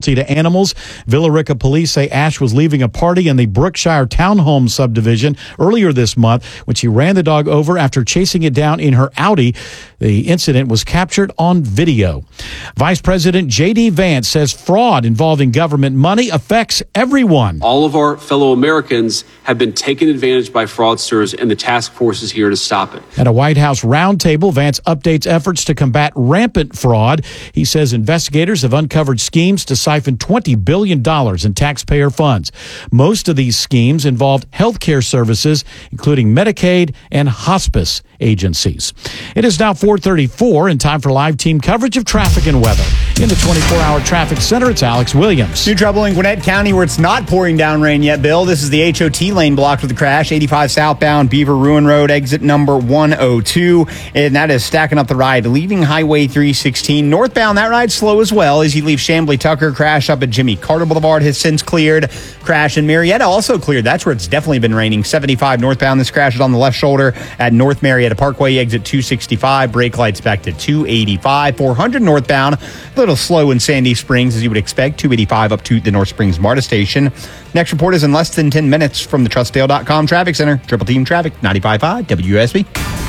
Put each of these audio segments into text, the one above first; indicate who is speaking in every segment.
Speaker 1: cruelty to animals. Villa Rica police say Ash was leaving a party in the Brookshire Townhome subdivision earlier this month when she ran the dog over after chasing it down in her Audi. The incident was captured on video. Vice President J.D. Vance says fraud involving government money affects everyone.
Speaker 2: All of our fellow Americans have been taken advantage by fraudsters, and the task force is here to stop it.
Speaker 1: At a White House roundtable, Vance updates efforts to combat rampant fraud. He says investigators have uncovered schemes to siphon $20 billion in taxpayer funds. Most of these schemes involved health care services, including Medicaid and hospice agencies. It is now 4:34 and time for live team coverage of traffic and weather. In the 24-hour traffic center, it's Alex Williams.
Speaker 3: New trouble in Gwinnett County where it's not pouring down rain yet, Bill. This is the HOT lane blocked with a crash. 85 southbound Beaver Ruin Road, exit number 102. And that is stacking up the ride, leaving Highway 316. Northbound, that ride's slow as well as you leave Chamblee Tucker. Crash up at Jimmy Carter Boulevard has since cleared. Crash in Marietta also cleared. That's where it's definitely been raining. 75 northbound. This crash is on the left shoulder at North Marietta Parkway, exit 265. Brake lights back to 285. 400 northbound. A little slow in Sandy Springs, as you would expect. 285 up to the North Springs MARTA station. Next report is in less than 10 minutes from the TrustDale.com Traffic Center. Triple Team Traffic, 95.5 WSB.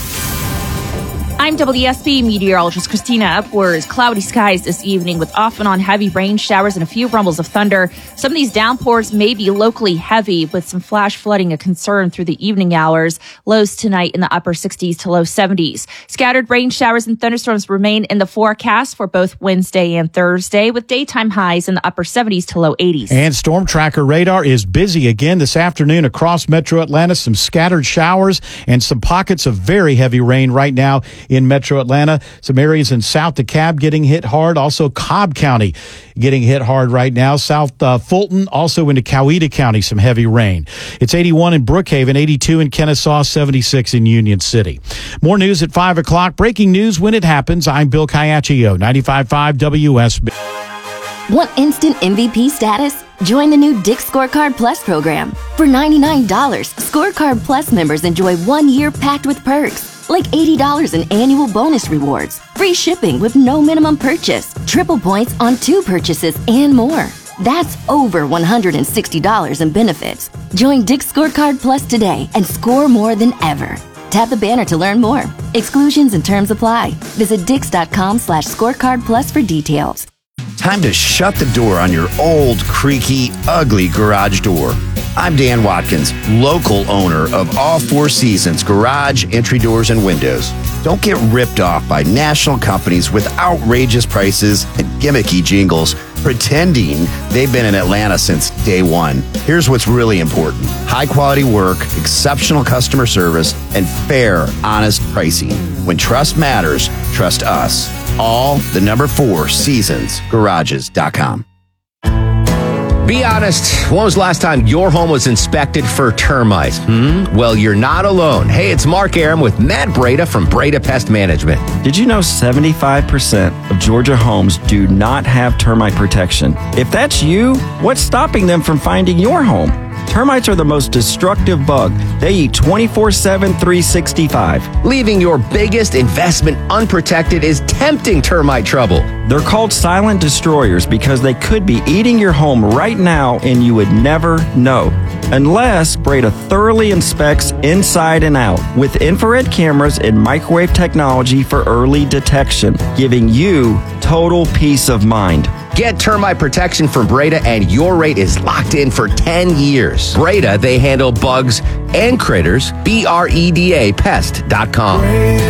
Speaker 4: I'm WSB meteorologist Christina Epworth. Cloudy skies this evening with off and on heavy rain showers and a few rumbles of thunder. Some of these downpours may be locally heavy with some flash flooding a concern through the evening hours. Lows tonight in the upper 60s to low 70s. Scattered rain showers and thunderstorms remain in the forecast for both Wednesday and Thursday with daytime highs in the upper 70s to low 80s.
Speaker 1: And Storm Tracker radar is busy again this afternoon across metro Atlanta. Some scattered showers and some pockets of very heavy rain right now in metro Atlanta. Some areas in South DeKalb getting hit hard. Also Cobb County getting hit hard right now. South Fulton, also into Coweta County, some heavy rain. It's 81 in Brookhaven, 82 in Kennesaw, 76 in Union City. More news at 5 o'clock. Breaking news when it happens. I'm Bill Caiaccio, 95.5 WSB.
Speaker 5: Want instant MVP status? Join the new Dick's Scorecard Plus program. For $99, Scorecard Plus members enjoy 1 year packed with perks, like $80 in annual bonus rewards, free shipping with no minimum purchase, triple points on 2 purchases, and more. That's over $160 in benefits. Join Dick's Scorecard Plus today and score more than ever. Tap the banner to learn more. Exclusions and terms apply. Visit Dix.com/scorecard plus for details.
Speaker 6: Time to shut the door on your old, creaky, ugly garage door. I'm Dan Watkins, local owner of All Four Seasons Garage, Entry Doors, and Windows. Don't get ripped off by national companies with outrageous prices and gimmicky jingles pretending they've been in Atlanta since day one. Here's what's really important: high quality work, exceptional customer service, and fair, honest pricing. When trust matters, trust us. All the number 4 Seasons Garages.com.
Speaker 7: Be honest, when was the last time your home was inspected for termites? Well, you're not alone. Hey, it's Mark Aram with Matt Breda from Breda Pest Management.
Speaker 8: Did you know 75% of Georgia homes do not have termite protection? If that's you, what's stopping them from finding your home? Termites are the most destructive bug. They eat 24/7, 365.
Speaker 7: Leaving your biggest investment unprotected is tempting termite trouble.
Speaker 8: They're called silent destroyers because they could be eating your home right now and you would never know. Unless Breda thoroughly inspects inside and out with infrared cameras and microwave technology for early detection, giving you total peace of mind.
Speaker 7: Get termite protection from Breda and your rate is locked in for 10 years. Breda, they handle bugs and critters. BREDA Pest.com.